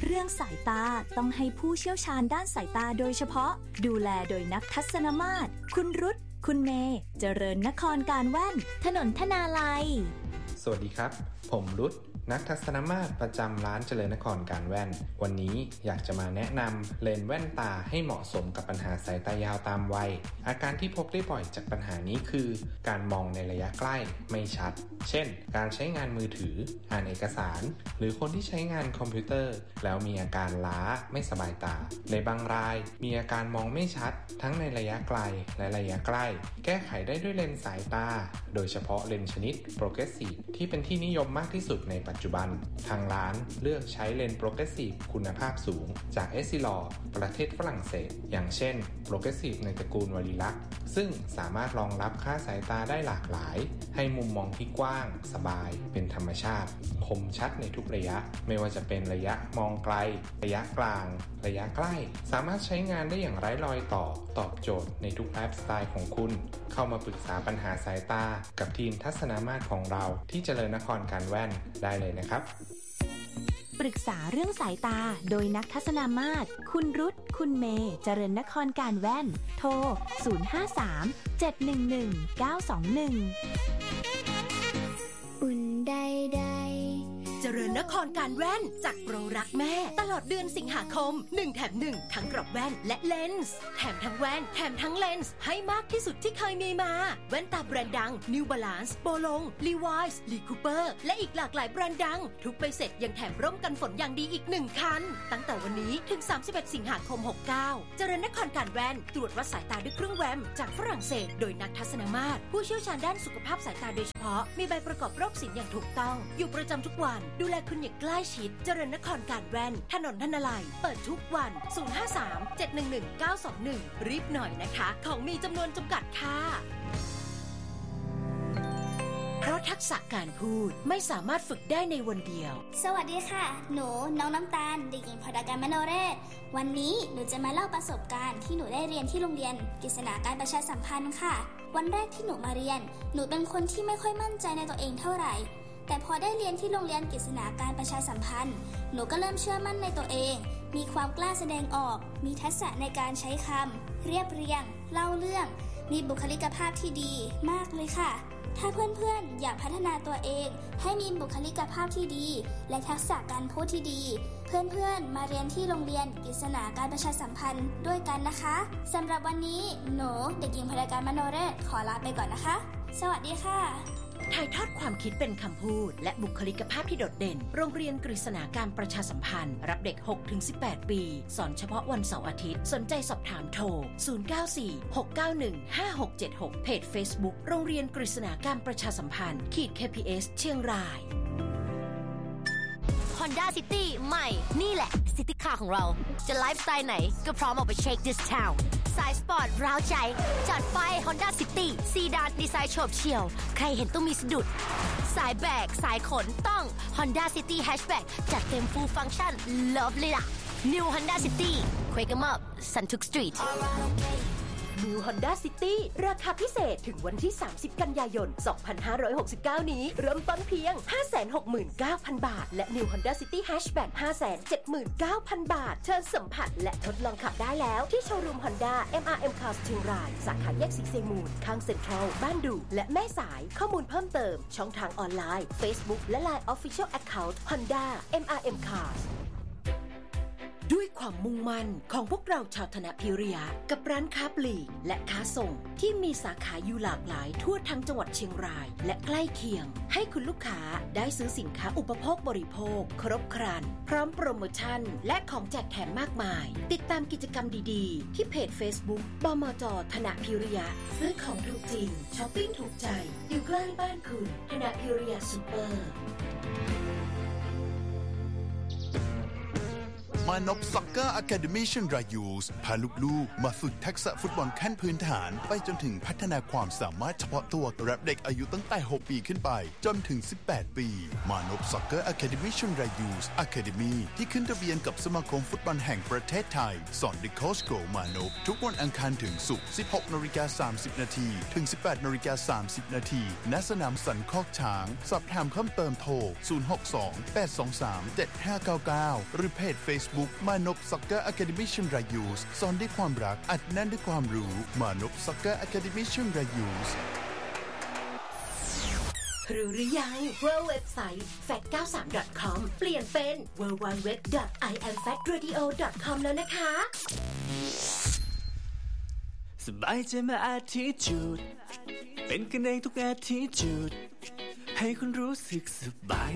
เรื่องสายตาต้องให้ผู้เชี่ยวชาญด้านสายตาโดยเฉพาะดูแลโดยนักทัศนมาตรคุณรุตคุณเมย์เจริญนครการแว่นถนนธนาลัยสวัสดีครับผมรุตนักทัศนมาตรประจำร้านเจริญนครการแว่นวันนี้อยากจะมาแนะนำเลนส์แว่นตาให้เหมาะสมกับปัญหาสายตายาวตามวัยอาการที่พบได้บ่อยจากปัญหานี้คือการมองในระยะใกล้ไม่ชัดเช่นการใช้งานมือถืออ่านเอกสารหรือคนที่ใช้งานคอมพิวเตอร์แล้วมีอาการล้าไม่สบายตาในบางรายมีอาการมองไม่ชัดทั้งในระยะไกลและระยะใกล้แก้ไขได้ด้วยเลนส์สายตาโดยเฉพาะเลนส์ชนิดโปรเกรสซีฟที่เป็นที่นิยมมากที่สุดในปัจจุบันทางร้านเลือกใช้เลนส์โปรเกรสซีฟคุณภาพสูงจากเอสซิลอร์ประเทศฝรั่งเศสอย่างเช่นโปรเกรสซีฟในตระกูลวาริลักซึ่งสามารถรองรับค่าสายตาได้หลากหลายให้มุมมองที่กว้างสบายเป็นธรรมชาติคมชัดในทุกระยะไม่ว่าจะเป็นระยะมองไกลระยะกลางระยะใกล้สามารถใช้งานได้อย่างไร้รอยต่อตอบโจทย์ในทุกไลฟ์สไตล์ของคุณเข้ามาปรึกษาปัญหาสายตากับทีมทัศนมาตรของเราที่เจริญนครการแว่นได้เลยนะครับปรึกษาเรื่องสายตาโดยนักทัศนมาตรคุณรุตคุณเมย์เจริญนครการแว่นโทร053 711 921 อุ่นใดเจริญนครการแว่นจากโปรรักแม่ตลอดเดือนสิงหาคม1แถม1ทั้งกรอบแว่นและเลนส์แถมทั้งแว่นแถมทั้งเลนส์ให้มากที่สุดที่เคยมีมาแว่นตาแบรนด์ดัง New Balance โปโล Levi's Lee Cooper และอีกหลากหลายแบรนด์ดังทุกใบเสร็จยังแถมร่มกันฝนอย่างดีอีก1คันตั้งแต่วันนี้ถึง31สิงหาคม69เจริญนครการแว่นตรวจวัดสายตาด้วยเครื่องแวมจากฝรั่งเศสโดยนักทัศนมาตรผู้เชี่ยวชาญด้านสุขภาพสายตาโดยเฉพาะมีใบประกอบโรคศิลป์อย่างถูกต้องอยู่ประจำทุกวันดูแลคุณอย่างใกล้ชิดเจริญนครการแว่นถนนธนาลัยเปิดทุกวัน053 711 921รีบหน่อยนะคะของมีจำนวนจำกัดค่ะเพราะทักษะการพูดไม่สามารถฝึกได้ในวันเดียวสวัสดีค่ะหนูน้องน้ำตาลเด็กหญิงพรการมโนเรศวันนี้หนูจะมาเล่าประสบการณ์ที่หนูได้เรียนที่โรงเรียนกฤษณาการประชาสัมพันธ์ค่ะวันแรกที่หนูมาเรียนหนูเป็นคนที่ไม่ค่อยมั่นใจในตัวเองเท่าไหร่แต่พอได้เรียนที่โรงเรียนกฤษณาการประชาสัมพันธ์หนูก็เริ่มเชื่อมั่นในตัวเองมีความกล้าแสดงออกมีทักษะในการใช้คำเรียบเรียงเล่าเรื่องมีบุคลิกภาพที่ดีมากเลยค่ะถ้าเพื่อนๆอยากพัฒนาตัวเองให้มีบุคลิกภาพที่ดีและทักษะการพูดที่ดีเพื่อนๆมาเรียนที่โรงเรียนกฤษณาการประชาสัมพันธ์ด้วยกันนะคะสำหรับวันนี้หนูเด็กหญิงพรการมโนเรศขอลาไปก่อนนะคะสวัสดีค่ะถ่ายทอดความคิดเป็นคำพูดและบุคลิกภาพที่โดดเด่นโรงเรียนกฤษณาการประชาสัมพันธ์รับเด็ก 6-18 ปีสอนเฉพาะวันเสาร์อาทิตย์สนใจสอบถามโทร094-691-5676เพจ Facebook โรงเรียนกฤษณาการประชาสัมพันธ์-KPS เชียงราย Honda City ใหม่นี่แหละ City Car ของเราจะไลฟ์สไตล์ไหนก็พร้อมออกไปเช็ค This Town สายสปอร์ตร้าวใจจัดไป Honda City ซีดานดีไซน์โฉบเฉี่ยวใครเห็นต้องมีสะดุดสายแบกสายขนต้อง Honda City Hatchback จัดเต็ม Full Function Love เลยล่ะ New Honda City Quake 'em up Suntuk Street New Honda City ราคาพิเศษถึงวันที่30กันยายน2569นี้เริ่มต้นเพียง 569,000 บาทและ New Honda City Hatchback 579,000 บาทเชิญสัมผัสและทดลองขับได้แล้วที่โชว์รูม Honda MRM Cars เชียงรายสาขาแยกสีเซมูลข้างเซ็นทรัลบ้านดูและแม่สายข้อมูลเพิ่มเติมช่องทางออนไลน์ Facebook และ Line Official Account Honda MRM Carsด้วยความมุ่งมั่นของพวกเราชาวธนพิริยะกับร้านค้าปลีกและค้าส่งที่มีสาขาอยู่หลากหลายทั่วทั้งจังหวัดเชียงรายและใกล้เคียงให้คุณลูกค้าได้ซื้อสินค้าอุปโภคบริโภคครบครันพร้อมโปรโมชั่นและของแจกแถมมากมายติดตามกิจกรรมดีๆที่เพจ Facebook บมจ.ธนพิริยะซื้อของถูกจริงช้อปปิ้งถูกใจอยู่ใกล้บ้านคุณธนพิริยะซุปเปอร์มานพซ็อกเกอร์อะคาเดมี่เชียงรายยูสพาลูกๆมาฝึกทักษะฟุตบอลขั้นพื้นฐานไปจนถึงพัฒนาความสามารถเฉพาะตัวรับเด็กอายุตั้งแต่6ปีขึ้นไปจนถึง18ปีมานพซ็อกเกอร์อะคาเดมี่เชียงรายยูสอะคาเดมี่ที่ขึ้นทะเบียนกับสมาคมฟุตบอลแห่งประเทศไทยสอนโดยโค้ชโกมานพทุกวันอังคารถึงศุกร์ 16:30 น.ถึง 18:30 น.ณสนามสันคอกช้างสอบถามเพิ่มเติมโทร 062-823-7599 หรือเพจ Facebook มานพซ็อกเกอร์อะคาเดมี่เชียงรายยูสสอนด้วยความรักอัดแน่นด้วยความรู้มานพซ็อกเกอร์อะคาเดมี่เชียงรายยูสรู้หรือยังว่าเว็บไซต์ fact93.com เปลี่ยนเป็น www.iamfactradio.com แล้วนะคะสบายใจมาattitude เป็นกันเองทุกattitude ให้คุณรู้สึกสบาย